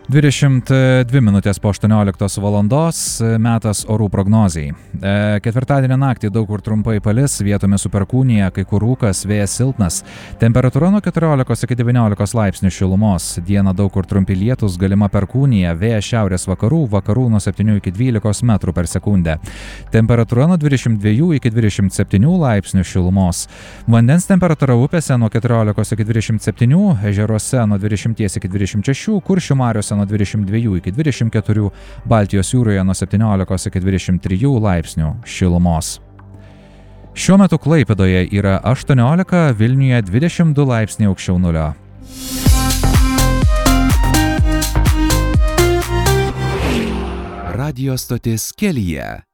22 minutės po 18 valandos metas orų prognozijai. Ketvirtadienio naktį daug kur trumpai palis, vietomis su perkūnija, kai kur rūkas, vėjas silpnas. Temperatūra nuo 14 iki 19 laipsnių šilumos. Dieną daug kur trumpi lietūs, galima perkūnija, vėjas šiaurės vakarų, vakarų nuo 7 iki 12 metrų per sekundę. Temperatūra nuo 22 iki 27 laipsnių šilumos. Vandens temperatūra upėse nuo 14 iki 27, ežeruose nuo 20 iki 26, Kuršių mariose nuo 22 iki 24, Baltijos jūroje nuo 17 iki 23 laipsnių šilumos. Šiuo metu Klaipėdoje yra 18, Vilniuje 22 laipsniai aukščiau nulio. Radio stotis Kelyje.